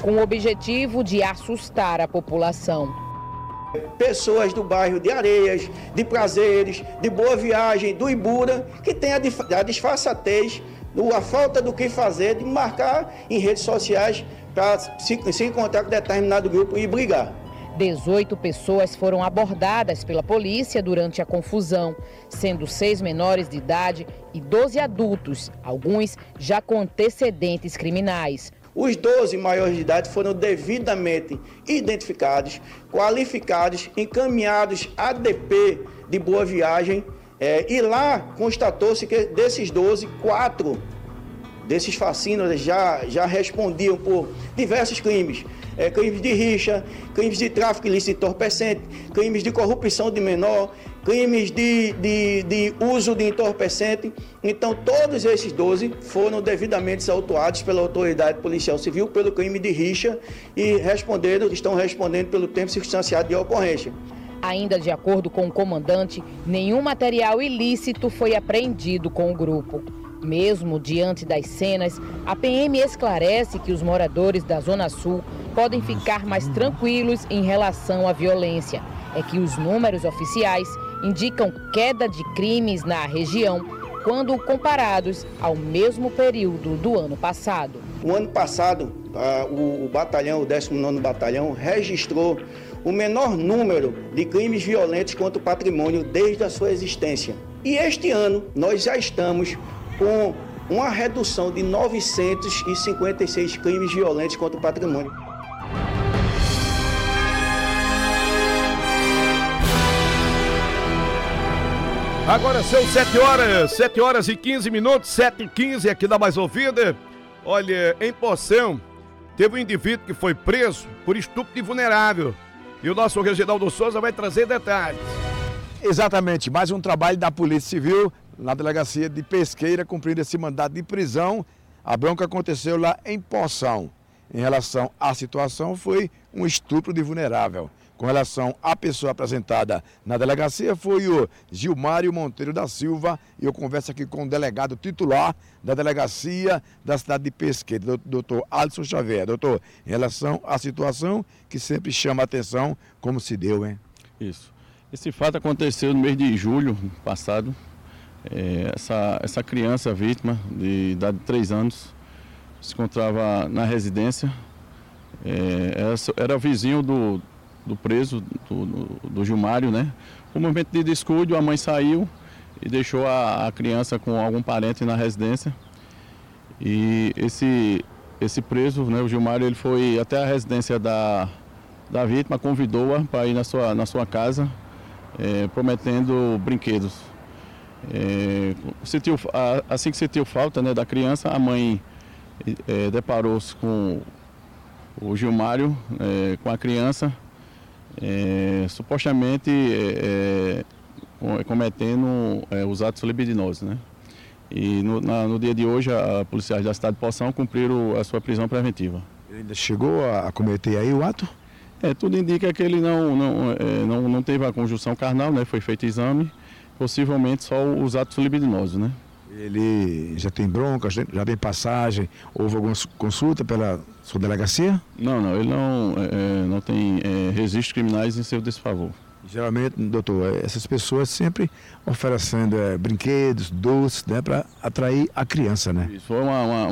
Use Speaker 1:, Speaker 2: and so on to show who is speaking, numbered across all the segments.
Speaker 1: com o objetivo de assustar a população.
Speaker 2: Pessoas do bairro de Areias, de Prazeres, de Boa Viagem, do Ibura, que tem a disfarçatez, a falta do que fazer, de marcar em redes sociais para se encontrar com determinado grupo e brigar.
Speaker 1: 18 pessoas foram abordadas pela polícia durante a confusão, sendo 6 menores de idade e 12 adultos, alguns já com antecedentes criminais.
Speaker 2: Os 12 maiores de idade foram devidamente identificados, qualificados, encaminhados à DP de Boa Viagem e lá constatou-se que desses 12, 4 desses fascínoras já respondiam por diversos crimes. Crimes de rixa, crimes de tráfico ilícito de entorpecente, crimes de corrupção de menor, crimes de uso de entorpecente. Então, todos esses 12 foram devidamente autuados pela autoridade policial civil pelo crime de rixa e estão respondendo pelo tempo circunstanciado de ocorrência.
Speaker 1: Ainda de acordo com o comandante, nenhum material ilícito foi apreendido com o grupo. Mesmo diante das cenas, a PM esclarece que os moradores da Zona Sul podem ficar mais tranquilos em relação à violência. É que os números oficiais indicam queda de crimes na região quando comparados ao mesmo período do ano passado.
Speaker 2: O ano passado, o 19º Batalhão registrou o menor número de crimes violentos contra o patrimônio desde a sua existência. E este ano nós já estamos com uma redução de 956 crimes violentos contra o patrimônio.
Speaker 3: Agora são 7 horas e 15 minutos, 7h15 aqui da Mais Ouvida. Olha, em Poção, teve um indivíduo que foi preso por estupro de vulnerável. E o nosso Reginaldo Souza vai trazer detalhes.
Speaker 4: Exatamente, mais um trabalho da Polícia Civil na delegacia de Pesqueira, cumprindo esse mandado de prisão. A bronca aconteceu lá em Poção. Em relação à situação, foi um estupro de vulnerável. Com relação à pessoa apresentada na delegacia, foi o Gilmário Monteiro da Silva. E eu converso aqui com o delegado titular da delegacia da cidade de Pesqueira, doutor Alisson Xavier. Doutor, em relação à situação que sempre chama a atenção, como se deu, hein?
Speaker 5: Isso. Esse fato aconteceu no mês de julho passado. Essa criança vítima de idade de 3 anos se encontrava na residência, era vizinho do preso, do Gilmário, né? Por um momento de descuido, a mãe saiu e deixou a criança com algum parente na residência. E esse preso, né, o Gilmário, ele foi até a residência da vítima, convidou-a para ir na sua casa, prometendo brinquedos. Assim que sentiu falta, né, da criança, a mãe deparou-se com o Gilmário, com a criança, supostamente cometendo os atos libidinosos, né? E no dia de hoje, a policiais da cidade de Poção cumpriram a sua prisão preventiva.
Speaker 4: Ele ainda chegou a cometer aí o ato?
Speaker 5: Tudo indica que ele não teve a conjunção carnal, né? Foi feito exame. Possivelmente só os atos libidinosos, né?
Speaker 4: Ele já tem bronca, já tem passagem, houve alguma consulta pela sua delegacia?
Speaker 5: Não, ele não tem registros criminais em seu desfavor.
Speaker 4: Geralmente, doutor, essas pessoas sempre oferecendo brinquedos, doces, né, para atrair a criança, né?
Speaker 5: Isso foi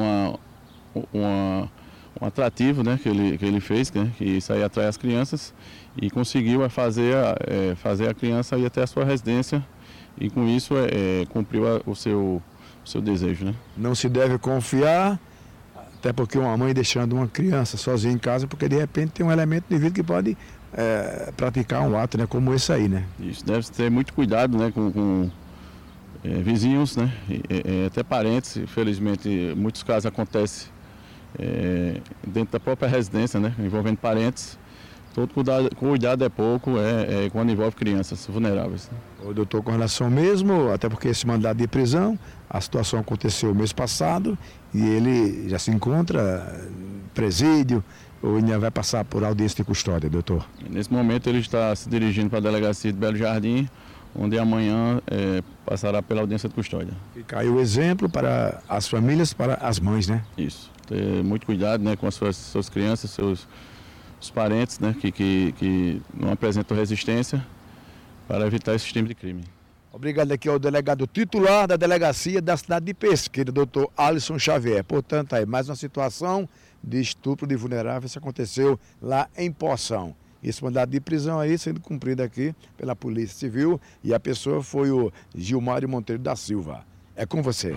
Speaker 5: um atrativo, né, que ele fez, né, que isso aí atrai as crianças e conseguiu fazer a criança ir até a sua residência. E com isso cumpriu o seu desejo, né?
Speaker 4: Não se deve confiar, até porque uma mãe deixando uma criança sozinha em casa, porque de repente tem um elemento de vida que pode praticar um ato, né, como esse aí, né?
Speaker 5: Isso, deve ter muito cuidado, né, com vizinhos, né, até parentes. Infelizmente, muitos casos acontecem dentro da própria residência, né, envolvendo parentes. Todo cuidado é pouco, quando envolve crianças vulneráveis.
Speaker 4: O doutor, com relação mesmo, até porque esse mandado de prisão, a situação aconteceu mês passado e ele já se encontra presídio ou ainda vai passar por audiência de custódia, doutor?
Speaker 5: Nesse momento ele está se dirigindo para a delegacia de Belo Jardim, onde amanhã passará pela audiência de custódia.
Speaker 4: Fica aí o exemplo para as famílias, para as mães, né?
Speaker 5: Isso. Ter muito cuidado, né, com as suas crianças, os parentes, né, que não apresentam resistência, para evitar esse tipo de crime.
Speaker 4: Obrigado aqui ao delegado titular da delegacia da cidade de Pesqueira, doutor Alisson Xavier. Portanto, aí mais uma situação de estupro de vulneráveis que aconteceu lá em Poção. Esse mandado de prisão aí sendo cumprido aqui pela Polícia Civil e a pessoa foi o Gilmário Monteiro da Silva. É com você.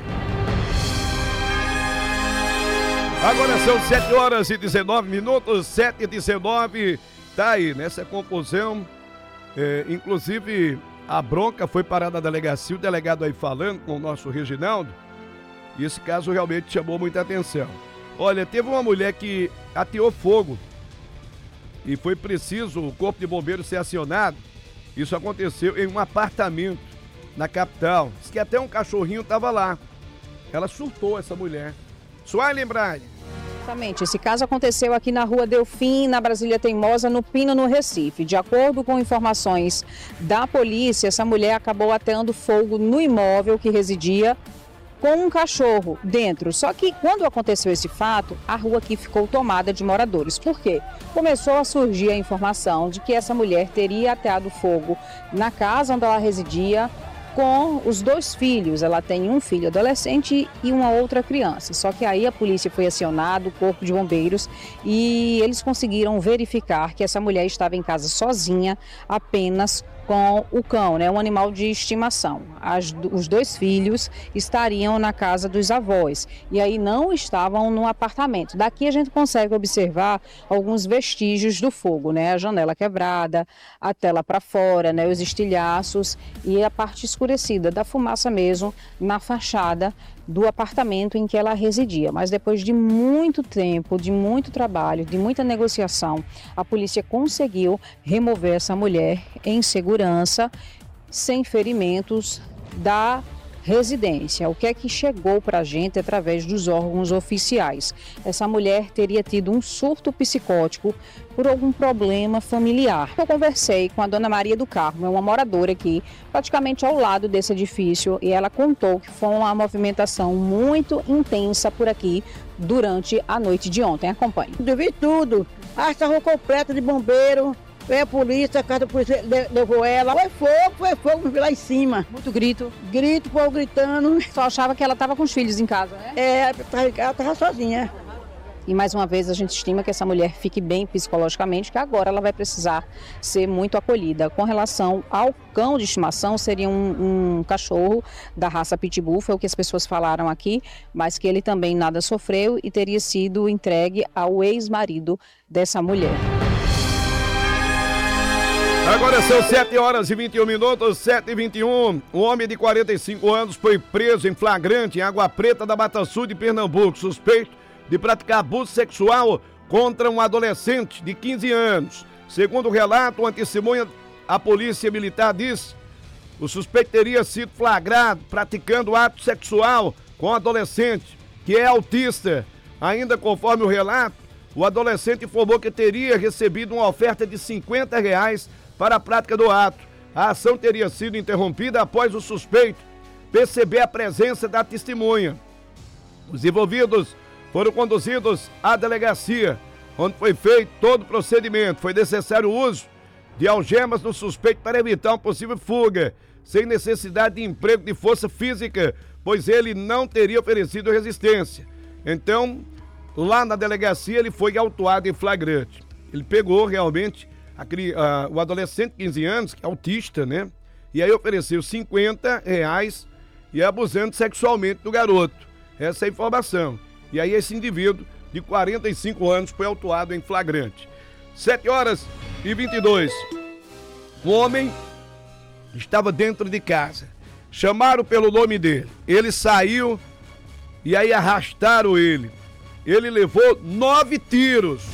Speaker 3: Agora são 7 horas e 19 minutos, 7h19. Tá aí, nessa confusão, inclusive a bronca foi parada na delegacia, o delegado aí falando com o nosso Reginaldo, e esse caso realmente chamou muita atenção. Olha, teve uma mulher que ateou fogo e foi preciso o corpo de bombeiros ser acionado. Isso aconteceu em um apartamento na capital. Diz que até um cachorrinho estava lá. Ela surtou, essa mulher. Suelen Braille.
Speaker 6: Exatamente. Esse caso aconteceu aqui na Rua Delfim, na Brasília Teimosa, no Pino, no Recife. De acordo com informações da polícia, essa mulher acabou ateando fogo no imóvel que residia com um cachorro dentro. Só que quando aconteceu esse fato, a rua aqui ficou tomada de moradores. Por quê? Começou a surgir a informação de que essa mulher teria ateado fogo na casa onde ela residia, com os 2 filhos. Ela tem um filho adolescente e uma outra criança. Só que aí a polícia foi acionada, o corpo de bombeiros, e eles conseguiram verificar que essa mulher estava em casa sozinha, apenas com o cão, né, um animal de estimação. Os 2 filhos estariam na casa dos avós e aí não estavam no apartamento. Daqui a gente consegue observar alguns vestígios do fogo, né, a janela quebrada, a tela para fora, né, os estilhaços e a parte escurecida da fumaça mesmo na fachada do apartamento em que ela residia. Mas depois de muito tempo, de muito trabalho, de muita negociação, a polícia conseguiu remover essa mulher em segurança, sem ferimentos da residência. O que é que chegou para a gente através dos órgãos oficiais? Essa mulher teria tido um surto psicótico por algum problema familiar. Eu conversei com a dona Maria do Carmo, uma moradora aqui, praticamente ao lado desse edifício, e ela contou que foi uma movimentação muito intensa por aqui durante a noite de ontem. Acompanhe.
Speaker 7: Eu vi tudo, a rua completa de bombeiro. Veio a polícia, a casa da polícia levou ela. Foi fogo lá em cima.
Speaker 6: Muito grito.
Speaker 7: Grito, povo gritando.
Speaker 6: Só achava que ela estava com os filhos em casa, né?
Speaker 7: Ela estava sozinha.
Speaker 6: E mais uma vez a gente estima que essa mulher fique bem psicologicamente, que agora ela vai precisar ser muito acolhida. Com relação ao cão de estimação, seria um cachorro da raça Pitbull, foi o que as pessoas falaram aqui, mas que ele também nada sofreu e teria sido entregue ao ex-marido dessa mulher.
Speaker 3: Agora são 7 horas e 21 minutos, 7h21. Um homem de 45 anos foi preso em flagrante em Água Preta da Mata Sul de Pernambuco, suspeito de praticar abuso sexual contra um adolescente de 15 anos. Segundo o relato, uma testemunha, a polícia militar diz, o suspeito teria sido flagrado praticando ato sexual com um adolescente que é autista. Ainda conforme o relato, o adolescente informou que teria recebido uma oferta de R$50 para a prática do ato. A ação teria sido interrompida após o suspeito perceber a presença da testemunha. Os envolvidos foram conduzidos à delegacia, onde foi feito todo o procedimento. Foi necessário o uso de algemas no suspeito para evitar uma possível fuga, sem necessidade de emprego de força física, pois ele não teria oferecido resistência. Então, lá na delegacia, ele foi autuado em flagrante. Ele pegou realmente o adolescente de 15 anos, que é autista, né? E aí ofereceu R$50 e abusando sexualmente do garoto. Essa é a informação. E aí esse indivíduo de 45 anos foi autuado em flagrante. 7h22. Um homem estava dentro de casa. Chamaram pelo nome dele. Ele saiu e aí arrastaram ele. Ele levou 9 tiros.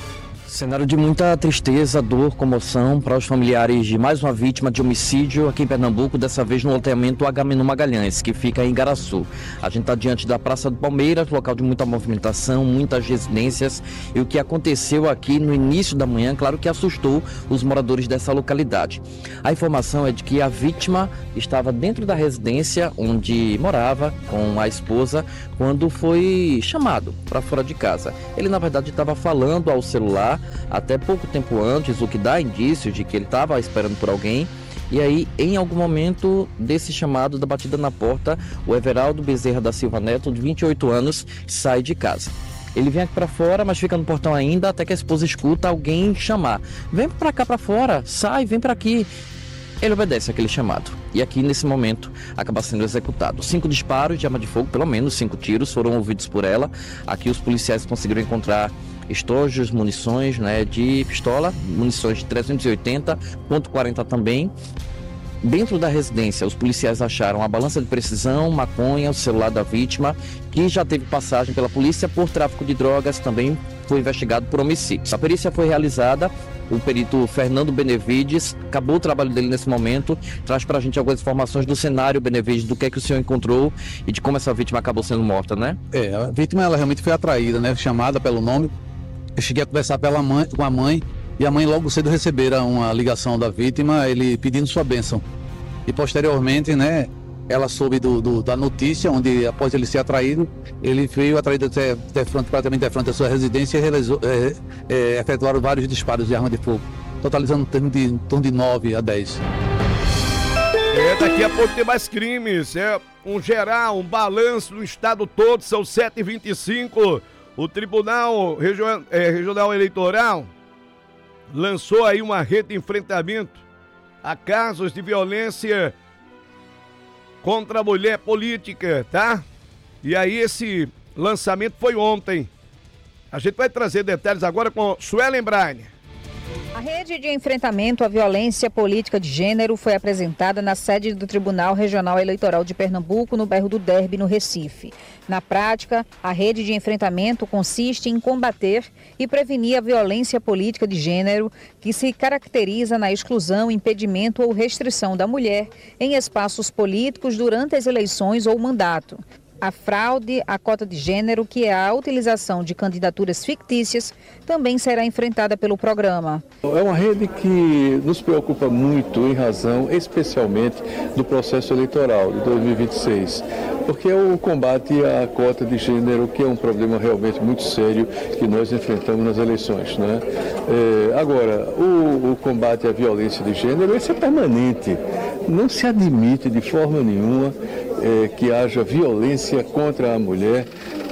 Speaker 8: Cenário de muita tristeza, dor, comoção para os familiares de mais uma vítima de homicídio aqui em Pernambuco, dessa vez no loteamento Agamenon Magalhães, que fica em Igaraçu. A gente está diante da Praça do Palmeiras, local de muita movimentação, muitas residências, e o que aconteceu aqui no início da manhã, claro que assustou os moradores dessa localidade. A informação é de que a vítima estava dentro da residência onde morava com a esposa quando foi chamado para fora de casa. Ele, na verdade, estava falando ao celular até pouco tempo antes, o que dá indícios de que ele estava esperando por alguém. E aí, em algum momento desse chamado, da batida na porta, o Everaldo Bezerra da Silva Neto, de 28 anos, sai de casa. Ele vem aqui para fora, mas fica no portão ainda, até que a esposa escuta alguém chamar. Vem para cá para fora, sai, vem para aqui. Ele obedece aquele chamado e aqui nesse momento acaba sendo executado. 5 disparos de arma de fogo, pelo menos 5 tiros foram ouvidos por ela. Aqui os policiais conseguiram encontrar estojos, munições, de pistola, munições de 380, .40 também. Dentro da residência, os policiais acharam a balança de precisão, maconha, o celular da vítima, que já teve passagem pela polícia por tráfico de drogas, também foi investigado por homicídio. A perícia foi realizada, o perito Fernando Benevides, acabou o trabalho dele nesse momento, traz pra gente algumas informações do cenário, Benevides, do que é que o senhor encontrou e de como essa vítima acabou sendo morta, né?
Speaker 9: A vítima ela realmente foi atraída, chamada pelo nome. Eu cheguei a conversar com a mãe, e a mãe logo cedo receberam uma ligação da vítima, ele pedindo sua bênção. E posteriormente, ela soube da notícia, onde após ele ser atraído, ele veio atraído praticamente de frente à sua residência e realizou, efetuaram vários disparos de arma de fogo, totalizando em torno de 9 a 10.
Speaker 3: Daqui a pouco tem mais crimes, um geral, um balanço no estado todo, são 7h25. O Tribunal Regional Eleitoral lançou aí uma rede de enfrentamento a casos de violência contra a mulher política, tá? E aí esse lançamento foi ontem. A gente vai trazer detalhes agora com Suelen Braine.
Speaker 6: A rede de enfrentamento à violência política de gênero foi apresentada na sede do Tribunal Regional Eleitoral de Pernambuco, no bairro do Derby, no Recife. Na prática, a rede de enfrentamento consiste em combater e prevenir a violência política de gênero, que se caracteriza na exclusão, impedimento ou restrição da mulher em espaços políticos durante as eleições ou mandato. A fraude à cota de gênero, que é a utilização de candidaturas fictícias, também será enfrentada pelo programa.
Speaker 10: É uma rede que nos preocupa muito em razão, especialmente, do processo eleitoral de 2026, porque é o combate à cota de gênero, que é um problema realmente muito sério que nós enfrentamos nas eleições, Agora, o combate à violência de gênero, esse é permanente. Não se admite de forma nenhuma que haja violência contra a mulher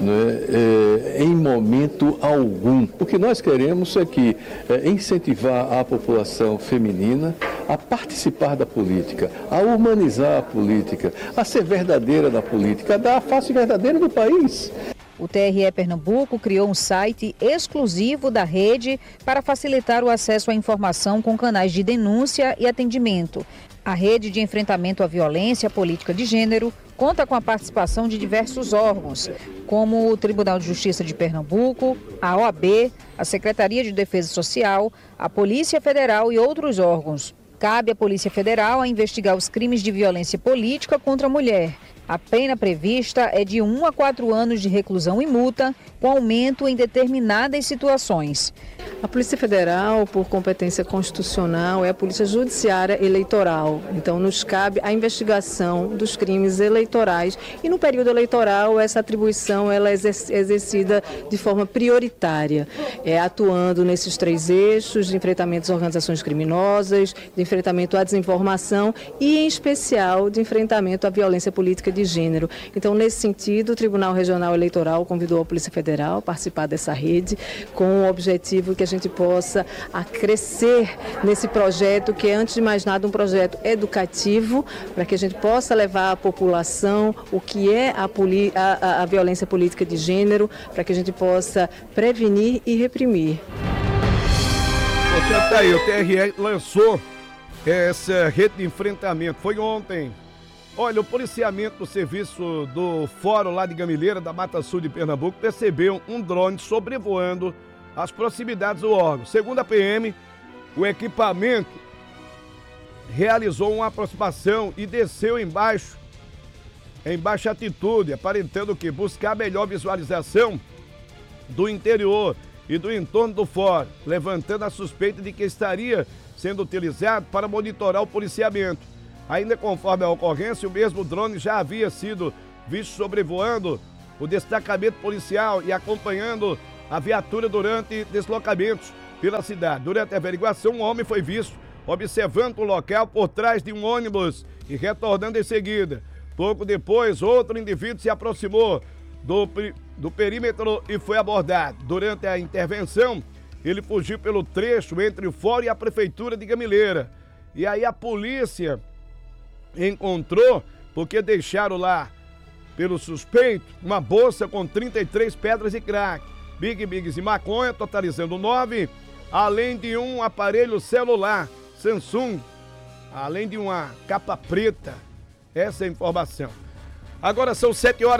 Speaker 10: em momento algum. O que nós queremos é incentivar a população feminina a participar da política, a humanizar a política, a ser verdadeira na política, a dar a face verdadeira do país.
Speaker 6: O TRE Pernambuco criou um site exclusivo da rede para facilitar o acesso à informação com canais de denúncia e atendimento. A rede de enfrentamento à violência política de gênero conta com a participação de diversos órgãos, como o Tribunal de Justiça de Pernambuco, a OAB, a Secretaria de Defesa Social, a Polícia Federal e outros órgãos. Cabe à Polícia Federal a investigar os crimes de violência política contra a mulher. A pena prevista é de 1 a 4 anos de reclusão e multa, com aumento em determinadas situações.
Speaker 11: A Polícia Federal, por competência constitucional, é a Polícia Judiciária Eleitoral. Então, nos cabe a investigação dos crimes eleitorais. E no período eleitoral, essa atribuição ela é exercida de forma prioritária, atuando nesses 3 eixos de enfrentamento às organizações criminosas, de enfrentamento à desinformação e, em especial, de enfrentamento à violência política de gênero. Então, nesse sentido, o Tribunal Regional Eleitoral convidou a Polícia Federal a participar dessa rede com o objetivo que a gente possa crescer nesse projeto, que é, antes de mais nada, um projeto educativo, para que a gente possa levar à população o que é a violência política de gênero, para que a gente possa prevenir e reprimir.
Speaker 3: Portanto, aí, o TRE lançou essa rede de enfrentamento. Foi ontem. Olha, o policiamento do serviço do Fórum lá de Gamileira, da Mata Sul de Pernambuco, percebeu um drone sobrevoando às proximidades do órgão. Segundo a PM, o equipamento realizou uma aproximação e desceu em baixa atitude, aparentando que buscar melhor visualização do interior e do entorno do fórum, levantando a suspeita de que estaria sendo utilizado para monitorar o policiamento. Ainda conforme a ocorrência, o mesmo drone já havia sido visto sobrevoando o destacamento policial e acompanhando a viatura durante deslocamentos pela cidade. Durante a averiguação, um homem foi visto observando o local por trás de um ônibus e retornando em seguida. Pouco depois, outro indivíduo se aproximou do perímetro e foi abordado. Durante a intervenção, ele fugiu pelo trecho entre o fórum e a prefeitura de Gamileira. E aí a polícia encontrou, porque deixaram lá, pelo suspeito, uma bolsa com 33 pedras de crack, bigs e maconha, totalizando 9, além de um aparelho celular Samsung, além de uma capa preta. Essa é a informação. Agora são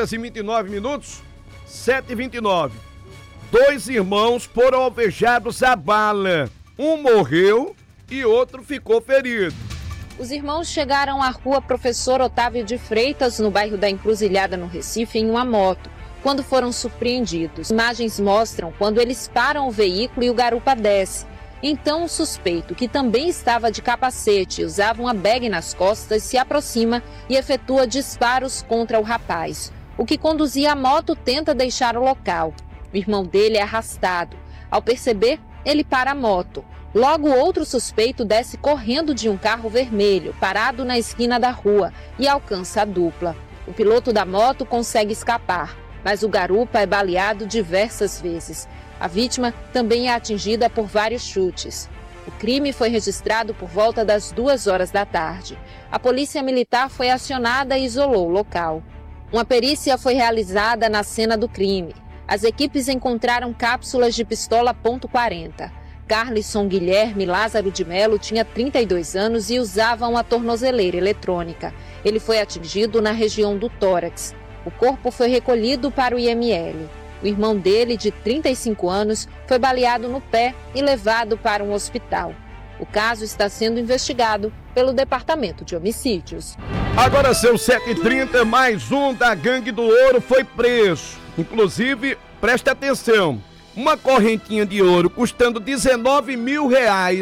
Speaker 3: 7h29, 7h29. 2 irmãos foram alvejados a bala. Um morreu e outro ficou ferido.
Speaker 6: Os irmãos chegaram à rua Professor Otávio de Freitas, no bairro da Encruzilhada, no Recife, em uma moto, quando foram surpreendidos. Imagens mostram quando eles param o veículo e o garupa desce. Então o suspeito, que também estava de capacete e usava uma bag nas costas, se aproxima e efetua disparos contra o rapaz. O que conduzia a moto tenta deixar o local. O irmão dele é arrastado. Ao perceber, ele para a moto. Logo, outro suspeito desce correndo de um carro vermelho, parado na esquina da rua, e alcança a dupla. O piloto da moto consegue escapar, mas o garupa é baleado diversas vezes. A vítima também é atingida por vários chutes. O crime foi registrado por volta das 2h da tarde. A polícia militar foi acionada e isolou o local. Uma perícia foi realizada na cena do crime. As equipes encontraram cápsulas de pistola .40. Carlisson Guilherme Lázaro de Melo tinha 32 anos e usava uma tornozeleira eletrônica. Ele foi atingido na região do tórax. O corpo foi recolhido para o IML. O irmão dele, de 35 anos, foi baleado no pé e levado para um hospital. O caso está sendo investigado pelo Departamento de Homicídios.
Speaker 3: Agora são 7h30, mais um da Gangue do Ouro foi preso. Inclusive, presta atenção, uma correntinha de ouro custando R$19 mil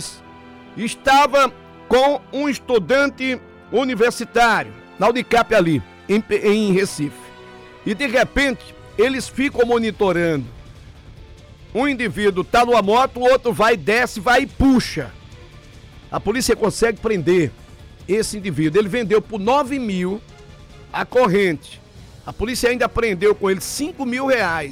Speaker 3: estava com um estudante universitário, na Unicap ali, em Recife. E de repente, eles ficam monitorando. Um indivíduo está numa moto, o outro vai, desce, vai e puxa. A polícia consegue prender esse indivíduo. Ele vendeu por R$9 mil a corrente. A polícia ainda prendeu com ele R$5 mil.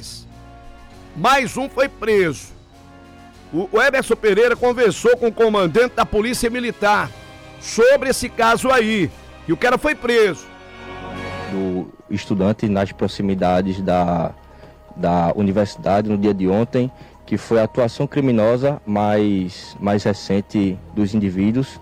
Speaker 3: Mais um foi preso. O Emerson Pereira conversou com o comandante da Polícia Militar sobre esse caso aí. E o cara foi preso.
Speaker 12: Do estudante nas proximidades da universidade no dia de ontem, que foi a atuação criminosa mais recente dos indivíduos,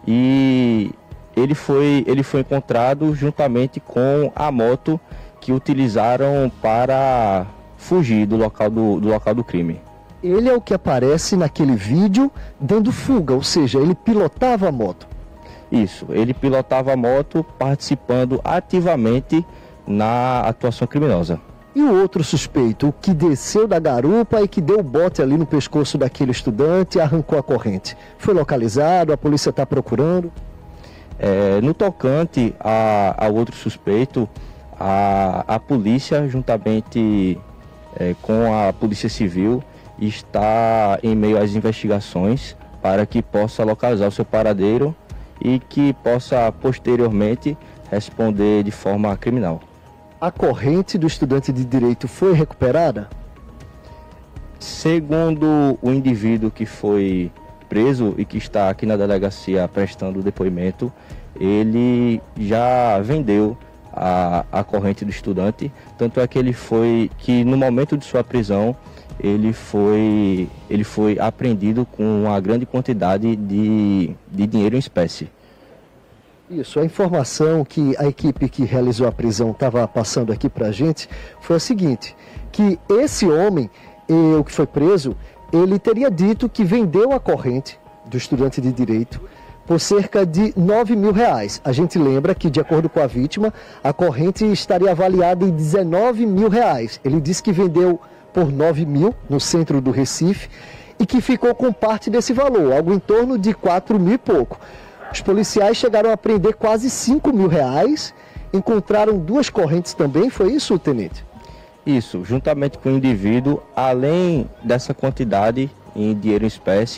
Speaker 12: e ele foi encontrado juntamente com a moto que utilizaram para fugir do local do crime.
Speaker 13: Ele é o que aparece naquele vídeo dando fuga, ou seja, ele pilotava a moto.
Speaker 12: Isso, ele pilotava a moto participando ativamente na atuação criminosa.
Speaker 13: E o outro suspeito, o que desceu da garupa e que deu o bote ali no pescoço daquele estudante e arrancou a corrente? Foi localizado, a polícia está procurando?
Speaker 12: No tocante ao outro suspeito, a polícia, juntamente com a Polícia Civil, está em meio às investigações para que possa localizar o seu paradeiro e que possa posteriormente responder de forma criminal.
Speaker 13: A corrente do estudante de direito foi recuperada?
Speaker 12: Segundo o indivíduo que foi preso e que está aqui na delegacia prestando depoimento, ele já vendeu a corrente do estudante, tanto é que no momento de sua prisão ele foi apreendido com uma grande quantidade de dinheiro em espécie.
Speaker 13: Isso, a informação que a equipe que realizou a prisão estava passando aqui para a gente foi a seguinte, que esse homem, o que foi preso, ele teria dito que vendeu a corrente do estudante de Direito por cerca de R$9 mil. A gente lembra que, de acordo com a vítima, a corrente estaria avaliada em R$19 mil. Ele disse que vendeu por R$9 mil no centro do Recife e que ficou com parte desse valor, algo em torno de R$4 mil e pouco. Os policiais chegaram a apreender quase R$5 mil, encontraram 2 correntes também, foi isso, tenente?
Speaker 12: Isso, juntamente com o indivíduo, além dessa quantidade em dinheiro em espécie,